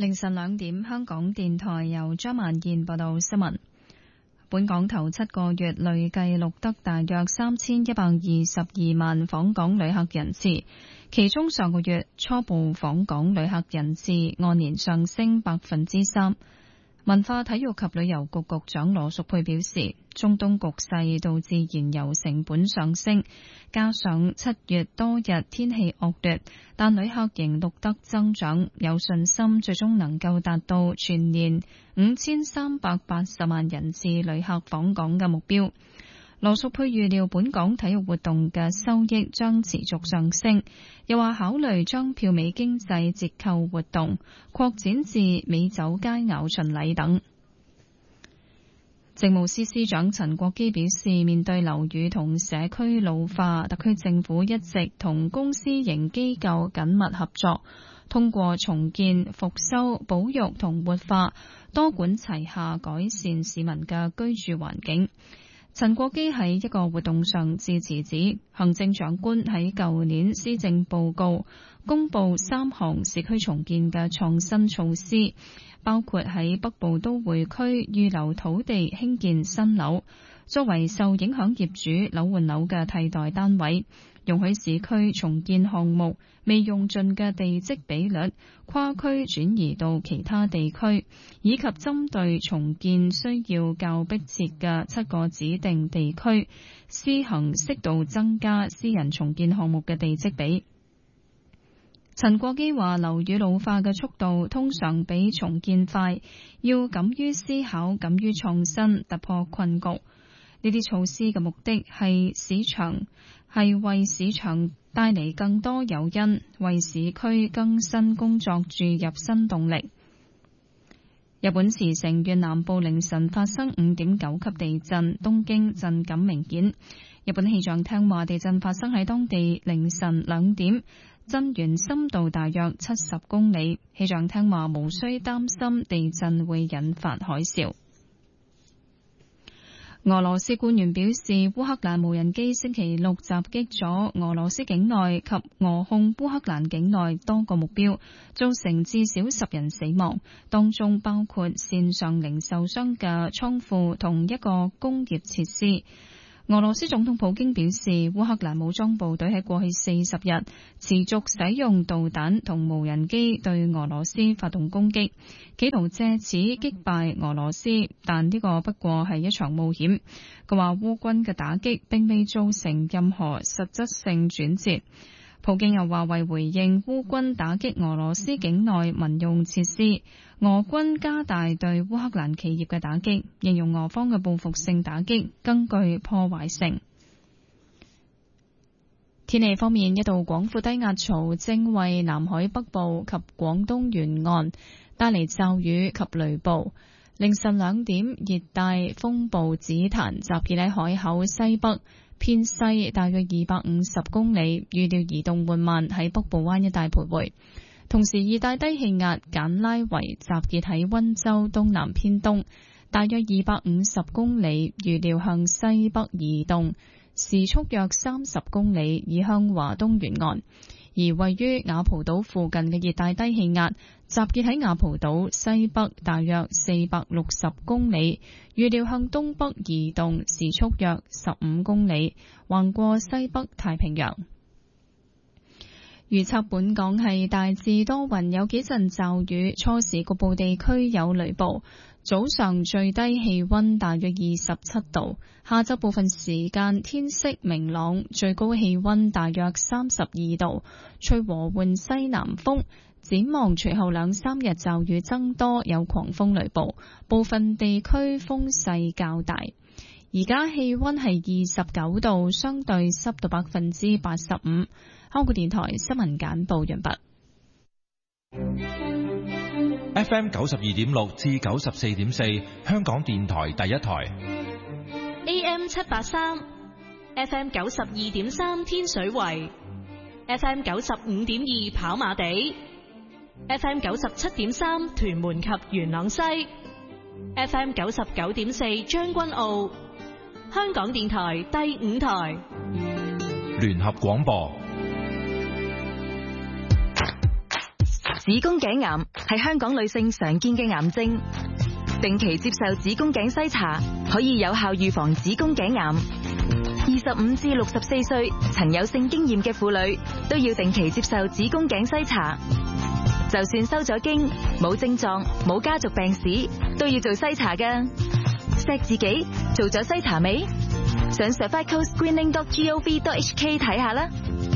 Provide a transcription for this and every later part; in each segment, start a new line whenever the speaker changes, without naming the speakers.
凌晨2點，香港電台由張萬燕報道新聞。本港頭7個月累計錄得大約3122萬訪港旅客人次，其中上個月初步訪港旅客人次按年上升3%。文化體育及旅遊局局長羅淑佩表示，中東局勢導致燃油成本上升，加上7月多日天氣惡劣，但旅客仍錄得增長，有信心最終能夠達到全年5380萬人次旅客訪港嘅目標。羅淑佩預料本港體育活動嘅收益將持續上升，又話考慮將票美經濟折扣活動擴展至美酒佳餚巡禮等。政務司司長陳國基表示，面對樓宇同社區老化，特區政府一直同公私營機構緊密合作，通過重建、復修、保育同活化，多管齊下改善市民嘅居住環境。陳國基喺一個活動上致辭指，行政長官喺舊年施政報告公布3項市區重建嘅創新措施，包括喺北部都會區預留土地興建新樓，作為受影響業主樓換樓嘅替代單位，容許市區重建項目未用盡嘅地積比率跨區轉移到其他地區，以及針對重建需要較迫切嘅7個指定地區，施行適度增加私人重建項目嘅地積比。陳國基話，樓宇老化嘅速度通常比重建快，要敢於思考、敢於創新，突破困局。呢啲措施嘅目的係為市場帶嚟更多誘因，為市區更新工作注入新動力。日本茨城縣南部凌晨發生5.9級地震，東京震感明顯。日本氣象廳話，地震發生喺當地凌晨2點，震源深度大約70公里。氣象廳話，無需擔心地震會引發海嘯。俄羅斯官員表示，烏克蘭無人機星期六襲擊咗俄羅斯境內及俄控烏克蘭境內多個目標，造成至少10人死亡，當中包括線上零售商嘅倉庫同一個工業設施。俄羅斯總統普京表示，烏克蘭武裝部隊喺過去40日持續使用導彈同無人機對俄羅斯發動攻擊，企圖借此擊敗俄羅斯，但呢個不過係一場冒險。佢話烏軍嘅打擊並未造成任何實質性轉折。普京又話，為回應烏軍打擊俄羅斯境內民用設施，俄軍加大對烏克蘭企業嘅打擊，形容俄方嘅報復性打擊更具破壞性。天氣方面，一道廣闊低壓槽正為南海北部及廣東沿岸帶嚟驟雨及雷暴。凌晨2點，熱帶風暴紫檀集結喺海口西北偏西大約250公里，預料移動緩慢喺北部灣一帶徘徊。同時，熱帶低氣壓簡拉維集結喺溫州東南偏東大約250公里，預料向西北移動，時速約30公里，移向華東沿岸。而位於雅蒲島附近嘅熱帶低氣壓集結喺雅蒲島西北大約460公里，預料向東北移動，時速約15公里，橫過西北太平洋。預測本港係大致多雲，有幾陣驟雨，初時局部地區有雷暴。早上最低氣溫大約27度，下晝部分時間天色明朗，最高氣溫大約32度，吹和緩西南風。展望隨後2-3日驟雨增多，有狂風雷暴，部分地區風勢較大。而家氣溫係29度，相對濕度85%。香港電台新聞簡報完畢。
FM 92.6至94.4，香港電台第一台。
AM 783 ，FM 92.3天水圍 ，FM 95.2跑馬地 ，FM 97.3屯門及元朗西 ，FM 99.4將軍澳。香港電台第5台
聯合廣播。
子宮頸癌係香港女性常見嘅癌症，定期接受子宮頸篩查可以有效預防子宮頸癌。25至64歲曾有性經驗嘅婦女都要定期接受子宮頸篩查。就算收咗經、冇症狀、冇家族病史，都要做篩查㗎。錫自己做咗篩查未？上 cervicalscreening.gov.hk 睇下啦。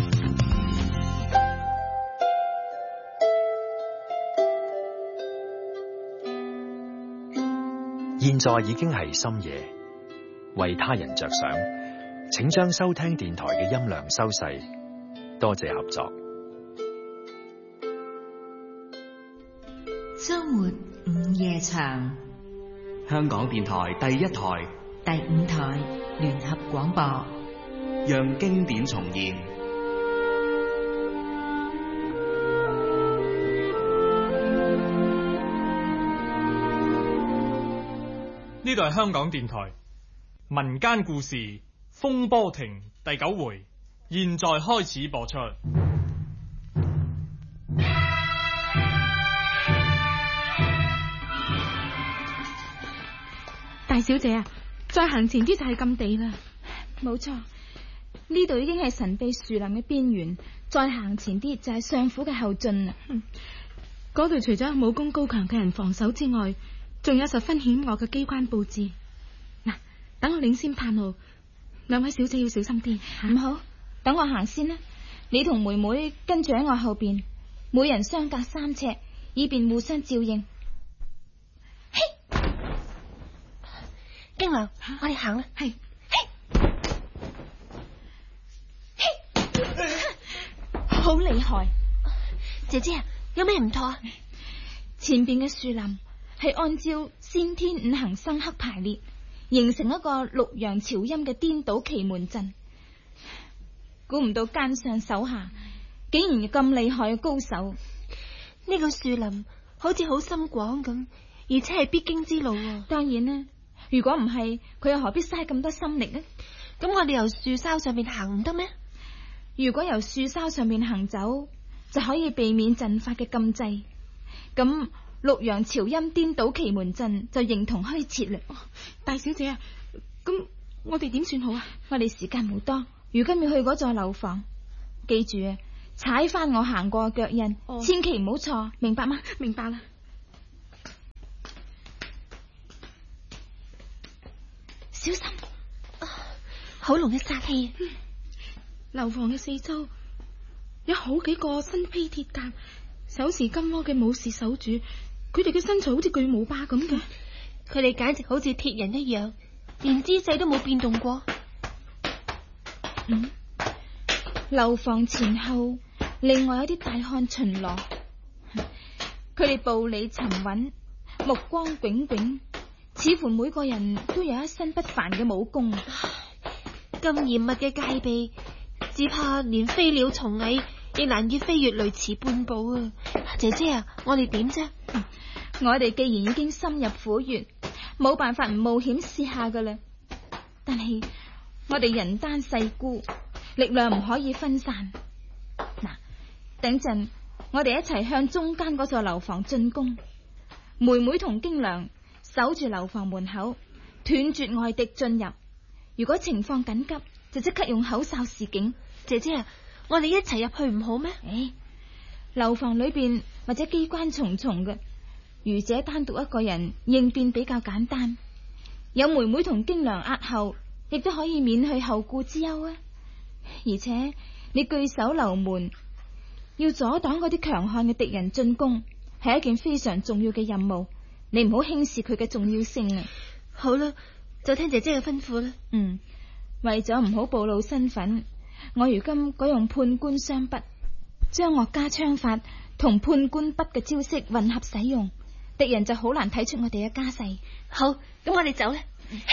現在已經係深夜，為他人着想，請將收聽電台嘅音量收細。多謝合作。
周末午夜場，
香港電台第一台、
第5台聯合廣播，
讓經典重現。
呢度係香港電台民間故事《風波亭》第9回，現在開始播出。
大小姐啊，再行前啲就係禁地啦。
冇錯，呢度已經係神秘樹林嘅邊緣，再行前啲就係相府嘅後進啦。
嗰度除咗有武功高強嘅人防守之外，仲有十分險惡嘅機關布置。嗱，等我領先探路，兩位小姐要小心啲。
唔好，等我行先啦。你同妹妹跟住喺我後邊，每人相隔3尺，以便互相照應。嘿，
經娘，我哋行啦。
係，好厲害！
姐姐，有咩唔妥啊？
前邊嘅樹林係按照先天5行生剋排列，形成一個六陽朝陰嘅顛倒奇門陣。估唔到奸上手下竟然咁厲害嘅高手。
呢個樹林好似好深廣咁，而且係必經之路啊。
當然啦，如果唔係，佢又何必嘥咁多心力呢？
咁我哋由樹梢上面行唔得咩？
如果由樹梢上面行走，就可以避免陣法嘅禁制。咁六陽朝陰顛倒奇門陣就形同虛設啦。
大小姐啊，咁我哋點算好啊？
我哋時間冇多，如今要去嗰座樓房，記住啊，踩翻我行過嘅腳印，千祈唔好錯，明白嗎？
明白啦。
小心，
好濃嘅殺氣。
樓房嘅四周有好幾個身披鐵甲、手持金戈嘅武士守住，佢哋嘅身材好似巨無霸咁嘅。
佢哋簡直好似鐵人一樣，連姿勢都冇變動過。
樓房前後另外有啲大漢巡邏，佢哋步履沉穩，目光炯炯，似乎每個人都有一身不凡嘅武功。
咁嚴密嘅戒備，只怕連飛鳥蟲蟻亦難以飛越雷池半步啊！姐姐啊，我哋點啫？
我哋既然已經深入虎穴，冇辦法唔冒險試下噶啦。但係我哋人單勢孤，力量唔可以分散。嗱，等陣我哋一齊向中間嗰座樓房進攻。妹妹同京娘守住樓房門口，斷絕外敵進入。如果情況緊急，就即刻用口哨示警。
姐姐啊，我哋一齊入去唔好咩？
樓房裏邊或者機關重重嘅，愚者單獨一個人應變比較簡單。有妹妹同京娘押後，亦都可以免去後顧之憂啊！而且你據守樓門，要阻擋嗰啲強悍嘅敵人進攻，係一件非常重要嘅任務。你唔好輕視佢嘅重要性啊！
好啦，就聽姐姐嘅吩咐啦。
為咗唔好暴露身份，我如今改用判官雙筆，將岳家槍法同判官筆嘅招式混合使用，敵人就好難睇出我哋嘅家世。
好，咁我哋走啦。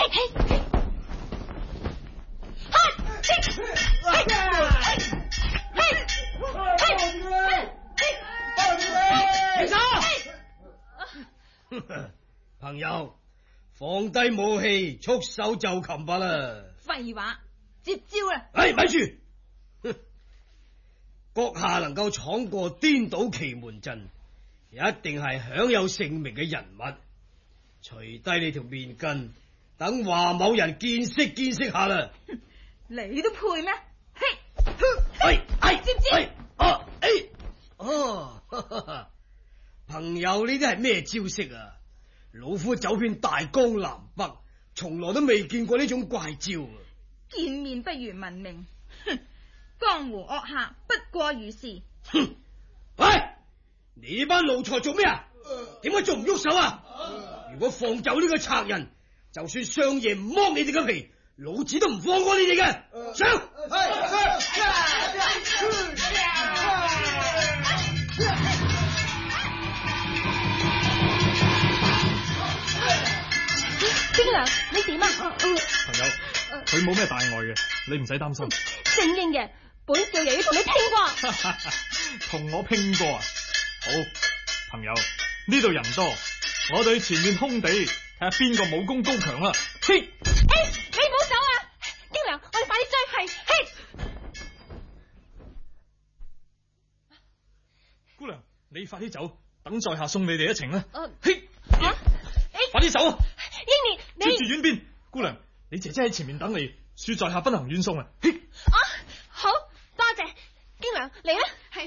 朋友，放低武器，束手就擒吧啦！
廢話，接招啦！
咪住！閣下能夠闖過顛倒奇門陣， 一定係享有盛名嘅人物。除低你條面巾，等華某人見識下啦。
你都配咩？
知唔知？朋友，呢啲係咩招式啊？老夫走遍大江南北，從來都未見過呢種怪招啊！
見面不如聞名，江湖惡客不過如是。
哼！喂，你班奴才做咩啊？點解仲唔喐手啊？如果放走呢個賊人，就算相爺唔剝你哋嘅皮，老子都唔放過你哋嘅。上！
丁良，你點啊？
朋友，佢冇咩大礙嘅，你唔使擔心。
正應嘅，本少爺要同你拼過。
同我拼過啊？好，朋友，呢度人多，我哋前面空地，睇下邊個武功高強啦。嘿，
你唔好走啊！丁良，我哋快啲追去。嘿，
姑娘，你快啲走，等在下送你哋一程啦。
嘿，
快啲走啊！
英烈，你
接住遠邊，姑娘，你姐姐喺前面等你，恕在下不能遠送啊！
好，多謝，京良嚟啦，係。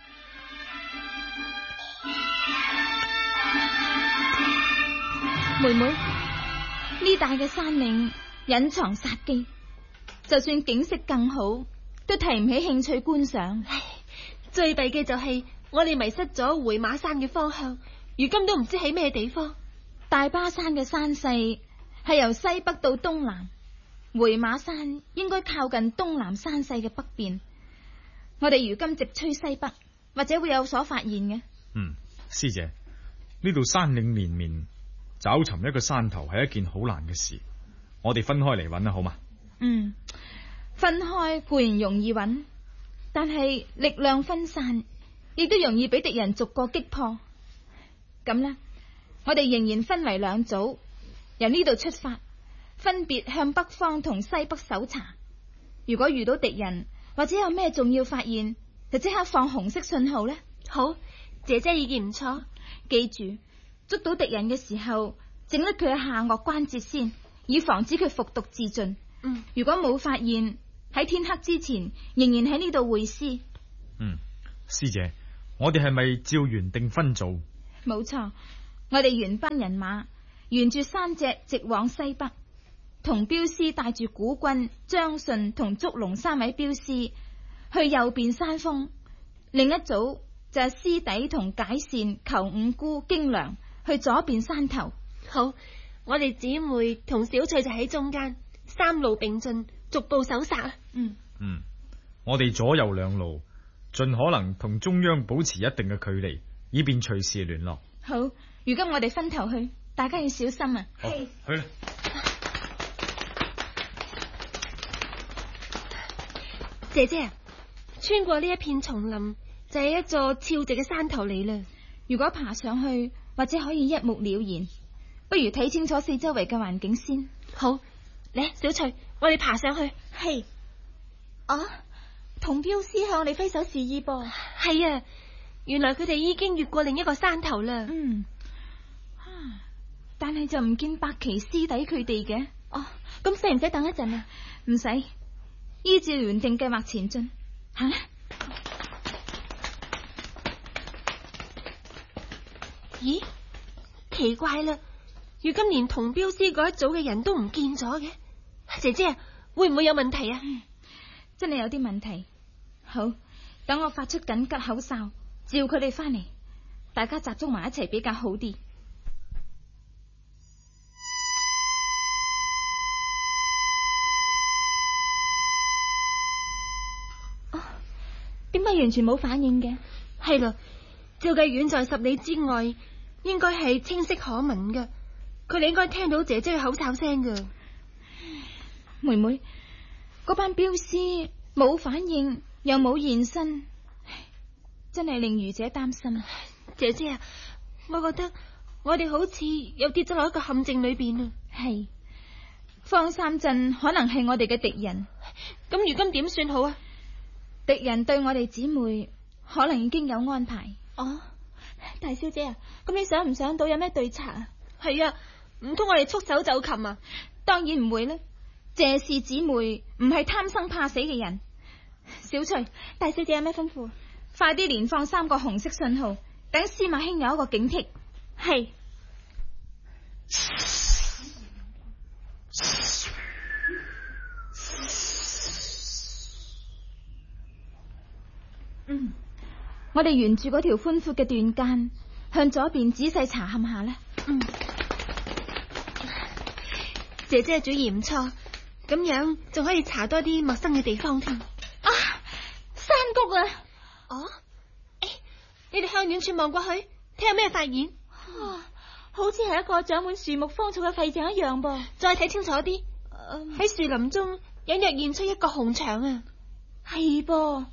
妹妹，呢帶嘅山嶺隱藏殺機，就算景色更好，都提唔起興趣觀賞。
最弊嘅就係我哋迷失咗回馬山嘅方向，如今都唔知喺咩地方。
大巴山嘅山勢係由西北到東南，回馬山應該靠近東南山勢嘅北邊。我哋如今直吹西北，或者會有所發現嘅。
師姐，呢度山嶺連綿，找尋一個山頭係一件好難嘅事。我哋分開嚟揾啦，好嘛？
分開固然容易揾，但係力量分散，亦都容易俾敵人逐個擊破。咁呢，我哋仍然分為兩組，由呢度出發，分別向北方同西北搜查。如果遇到敵人或者有咩重要發現，就即刻放紅色信號呢。
好，姐姐意見唔錯。
記住，捉到敵人嘅時候，整甩佢嘅下顎關節先，以防止佢服毒自盡。如果冇發現，喺天黑之前仍然喺呢度會師。
師姐，我哋係咪照原定分組？
冇錯，我哋原班人馬沿住山脊直往西北，同鏢師帶住古軍張順同祝龍3位鏢師去右邊山峰，另一組就係師弟同解善、求五姑、京良去左邊山頭。
好，我哋姊妹同小翠就喺中間，三路並進，逐步搜殺。
我哋左右兩路盡可能同中央保持一定嘅距離，以便隨時聯絡。
好，如今我哋分頭去，大家要小心啊！
去啦。
姐姐啊，穿過呢一片叢林就係一座峭直嘅山頭嚟啦。
如果爬上去，或者可以一目了然，不如睇清楚四周圍嘅環境先。
好，嚟，小翠，我哋爬上去。
係。同鏢師向我哋揮手示意噃。
係啊，原來佢哋已經越過另一個山頭啦。
但係就唔見白旗師弟佢哋嘅。咁使唔使等一陣啊？唔使，依照原定計劃前進。行啦。
咦，奇怪啦，如今連同鏢師嗰一組嘅人都唔見咗嘅。姐姐啊，會唔會有問題啊？
真係有啲問題。好，等我發出緊急口哨，召佢哋翻嚟，大家集中埋一齊比較好啲。點解完全冇反應嘅？
係啦，照計遠在10里之外，應該係清晰可聞嘅。佢哋應該聽到姐姐嘅口哨聲㗎。
妹妹，嗰班鏢師冇反應，又冇現身，真係令愚者擔心。
姐姐啊，我覺得我哋好似又跌咗落一個陷阱裏邊啊。
係，方三鎮可能係我哋嘅敵人。
咁如今點算好啊？
敵人對我哋姊妹可能已經有安排。 大小姐啊，咁你想唔想到有咩對策啊？
係啊，唔通我哋束手就擒啊？
當然唔會啦。謝氏姊妹唔係貪生怕死嘅人。小翠，大小姐有咩吩咐？快啲連放3個紅色信號，等司馬兄有一個警惕。係。我哋沿住嗰條寬闊嘅斷間，向左邊仔細查勘下呢。
姐姐嘅主意唔錯，咁樣仲可以查多啲陌生嘅地方添。
啊，山谷啊！
哦，你哋向遠處望過去，睇下咩發現？
好似係一個長滿樹木荒草嘅廢井一樣噃。
再睇清楚啲，喺樹林中隱約現出一個紅牆啊！
係噃。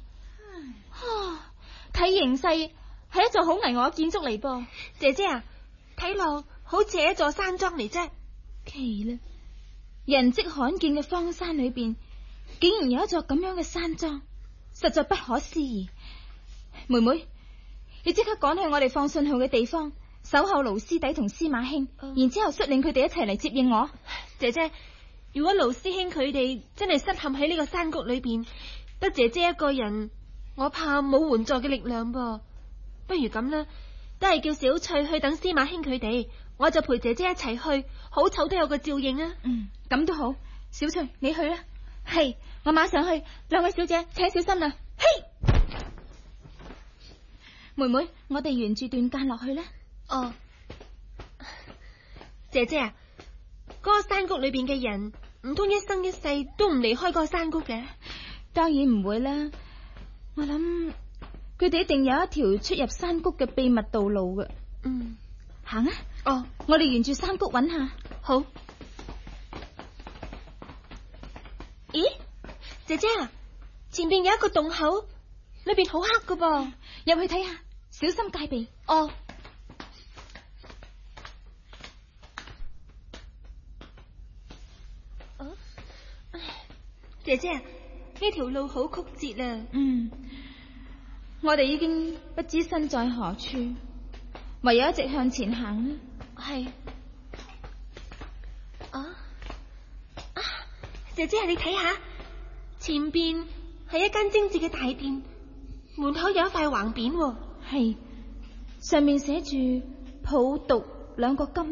睇形勢係一座好危險嘅建築嚟噃。
姐姐啊，睇落好似係一座山莊嚟啫。
奇啦，人跡罕見嘅荒山裏邊，竟然有一座咁樣嘅山莊，實在不可思議。妹妹，你即刻趕去我哋放信號嘅地方，守候盧師弟同司馬兄，然之後率領佢哋一齊嚟接應我。
姐姐，如果盧師兄佢哋真係失陷喺呢個山谷裏邊，得姐姐一個人，我怕冇援助嘅力量噃。不如咁啦，都係叫小翠去等司馬兄佢哋，我就陪姐姐一齊去，好醜都有個照應啊。
咁都好。小翠，你去啦。係，我馬上去。兩位小姐請小心啦。嘿，妹妹，我哋沿住斷間落去啦。
哦，姐姐啊，嗰個山谷裏邊嘅人唔通一生一世都唔離開嗰個山谷嘅？
當然唔會啦。我諗佢哋一定有一條出入山谷嘅秘密道路嘅。行啊！
哦，
我哋沿住山谷揾下。
好。咦，姐姐啊，前邊有一個洞口，裏邊好黑噶噃，
入去睇下，小心戒備。
哦。姐姐啊，呢條路好曲折啊。
我哋已經不知身在何處，唯有一直向前行啦。
係。姐姐啊，你睇下，前邊係一間精緻嘅大殿，門口有一塊橫匾。
係，上面寫住普讀2個金